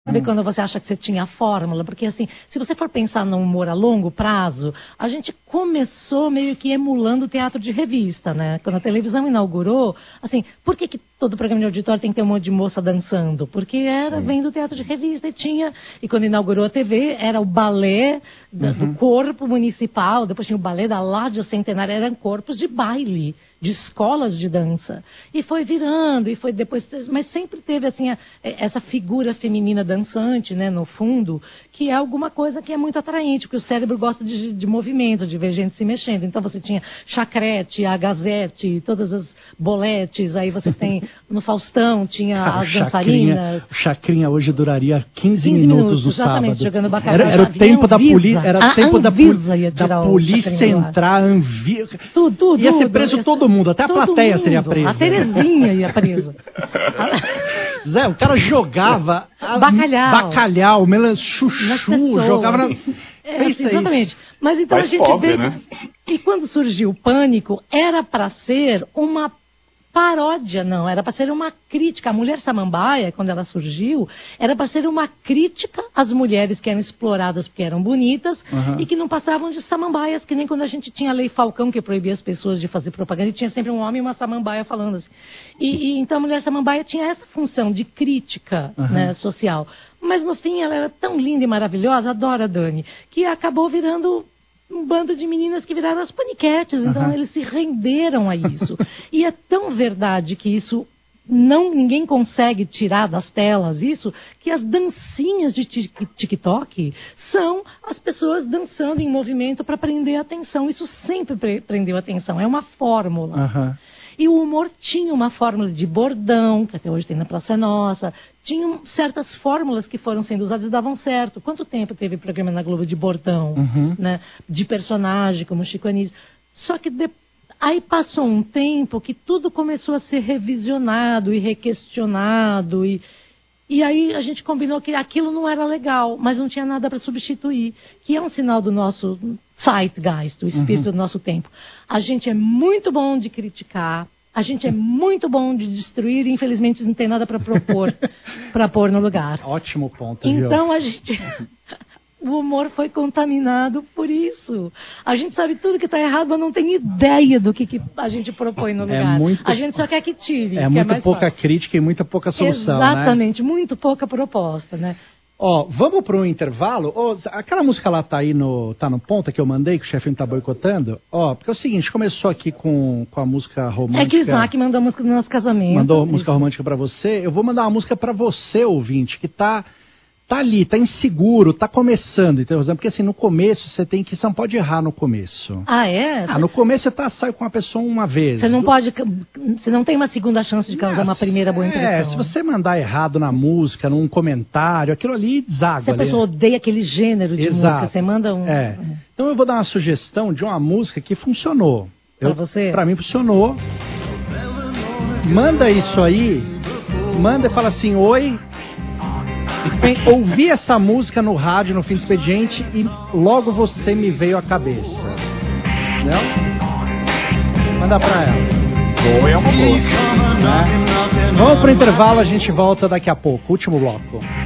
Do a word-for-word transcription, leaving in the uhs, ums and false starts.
Sabe quando você acha que você tinha a fórmula? Porque, assim, se você for pensar no humor a longo prazo, a gente começou meio que emulando o teatro de revista, né? Quando a televisão inaugurou, assim, por que, que todo programa de auditório tem que ter um monte de moça dançando? Porque era, vem do teatro de revista e tinha... E quando inaugurou a T V, era o balé do, uhum. do corpo municipal, depois tinha o balé da Ládia Centenária, eram corpos de baile, de escolas de dança. E foi virando, e foi depois... Mas sempre teve, assim, a, essa figura feminina dançante, né, no fundo, que é alguma coisa que é muito atraente, porque o cérebro gosta de, de movimento, de ver gente se mexendo. Então você tinha Chacrete, a Gazette, todas as boletes, aí você tem, no Faustão, tinha ah, as dançarinas. O Chacrinha hoje duraria quinze minutos no exatamente, sábado. Jogando bacalhau. Era, era o tempo da polícia, era o tempo da, da polícia entrar, Anvi... tudo, tudo, ia ser preso tudo, todo mundo, até a plateia mundo. seria presa. A Terezinha ia presa. Zé, o cara jogava bacalhau, bacalhau chuchu, jogava na... É, assim, exatamente. Mas então Mas a gente pobre, vê... né? E quando surgiu o Pânico, era para ser uma paródia, não, era para ser uma crítica. A Mulher Samambaia, quando ela surgiu, era para ser uma crítica às mulheres que eram exploradas porque eram bonitas uhum. e que não passavam de samambaias, que nem quando a gente tinha a Lei Falcão, que proibia as pessoas de fazer propaganda, e tinha sempre um homem e uma samambaia falando assim. E, e então a Mulher Samambaia tinha essa função de crítica uhum. né, social. Mas no fim ela era tão linda e maravilhosa, adoro a Dani, que acabou virando... um bando de meninas que viraram as paniquetes, então uhum. eles se renderam a isso. E é tão verdade que isso não ninguém consegue tirar das telas isso, que as dancinhas de TikTok são as pessoas dançando em movimento para prender a atenção. Isso sempre pre- prendeu a atenção, é uma fórmula. Uhum. E o humor tinha uma fórmula de bordão, que até hoje tem na Praça Nossa. Tinham certas fórmulas que foram sendo usadas e davam certo. Quanto tempo teve programa na Globo de bordão, uhum. né? De personagem, como Chico Anísio. Só que de... aí passou um tempo que tudo começou a ser revisionado e requestionado. E... e aí a gente combinou que aquilo não era legal, mas não tinha nada para substituir. Que é um sinal do nosso... Zeitgeist, o espírito uhum. do nosso tempo. A gente é muito bom de criticar, a gente é muito bom de destruir e infelizmente não tem nada para propor, para pôr no lugar. Ótimo ponto, então viu? a gente... O humor foi contaminado por isso. A gente sabe tudo que está errado, mas não tem ideia do que, que a gente propõe no lugar. É muito... A gente só quer que tire. É que muito é pouca fácil. Crítica e muita pouca solução, Exatamente, né? muito pouca proposta, né? Ó, vamos para um intervalo? Ó, aquela música lá tá aí no, tá no ponta que eu mandei, que o chefinho tá boicotando. Ó, porque é o seguinte, começou aqui com, com a música romântica. É que o Isaac mandou a música do nosso casamento. Mandou música romântica para você. Eu vou mandar uma música para você, ouvinte, que tá... Tá ali, tá inseguro, tá começando, entendeu? Porque assim, no começo você tem que... Você não pode errar no começo. Ah, é? Ah, no começo você tá, sai com uma pessoa uma vez. Você não pode... Você não tem uma segunda chance de causar uma primeira boa impressão. É, se você mandar errado na música, num comentário, aquilo ali deságua. Se a pessoa ali odeia aquele gênero de Exato. música, você manda um... É. Então eu vou dar uma sugestão de uma música que funcionou. Pra você? Pra mim funcionou. Manda isso aí, manda e fala assim, oi... Ouvi essa música no rádio no fim do expediente e logo você me veio à cabeça. Não? Manda pra ela. Boa, é uma boa. Né? Vamos pro intervalo, a gente volta daqui a pouco. Último bloco.